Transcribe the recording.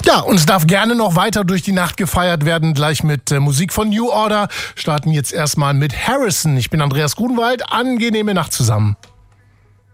Ja, und es darf gerne noch weiter durch die Nacht gefeiert werden, gleich mit Musik von New Order. Starten jetzt erstmal mit Harrison. Ich bin Andreas Grunwald. Angenehme Nacht zusammen.